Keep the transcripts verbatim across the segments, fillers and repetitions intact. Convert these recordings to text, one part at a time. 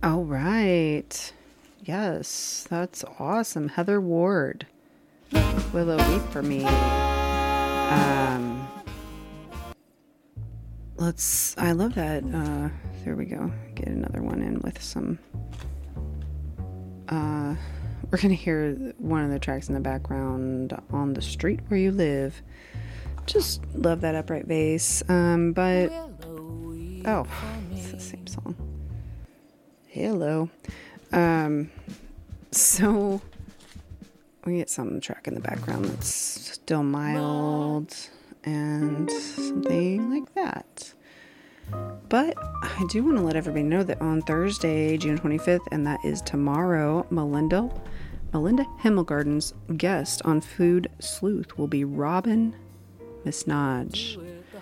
All right. Yes, that's awesome. Heather Ward. Willow Weep for Me. Um, let's, I love that. Uh, there we go. Get another one in with some, uh, we're going to hear one of the tracks in the background, On the Street Where You Live. Just love that upright bass. Um, but, oh, it's the same song. Hello. Um, so we get some track in the background that's still mild and something like that. But I do want to let everybody know that on Thursday, June twenty-fifth, and that is tomorrow, Melinda, Melinda Himmelgarten's guest on Food Sleuth will be Robin Misnaj,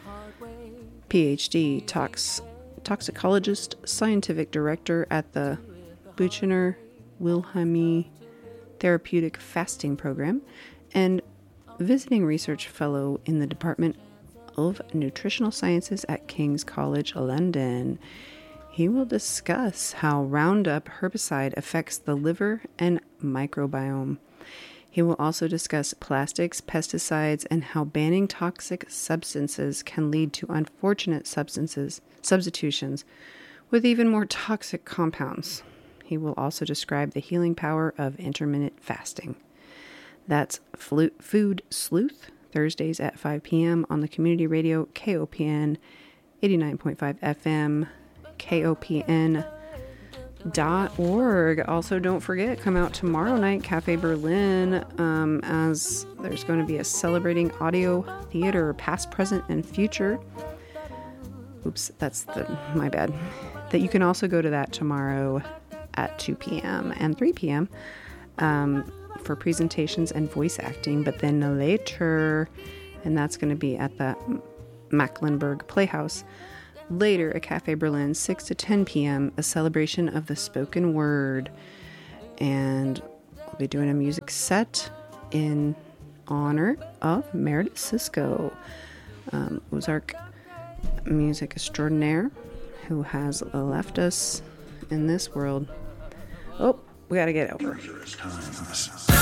P H D, tox, toxicologist, scientific director at the Buchner Wilhelmi Therapeutic Fasting Program, and visiting research fellow in the Department of Nutritional Sciences at King's College London. He will discuss how Roundup herbicide affects the liver and microbiome. He will also discuss plastics, pesticides, and how banning toxic substances can lead to unfortunate substances substitutions with even more toxic compounds. He will also describe the healing power of intermittent fasting. That's Flu- Food Sleuth, Thursdays at five p.m. on the community radio K O P N eighty-nine point five F M, K O P N dot org. Also, don't forget, come out tomorrow night, Cafe Berlin, um, as there's going to be a celebrating audio theater, past, present, and future. Oops, that's the my bad. That you can also go to that tomorrow at two p.m. and three p.m. Um, for presentations and voice acting, but then later, and that's going to be at the Mecklenburg Playhouse. Later at Cafe Berlin, six to ten p.m., a celebration of the spoken word. And we'll be doing a music set in honor of Meredith Sisko, um, Ozark music extraordinaire, who has left us in this world. Oh, we got to get over.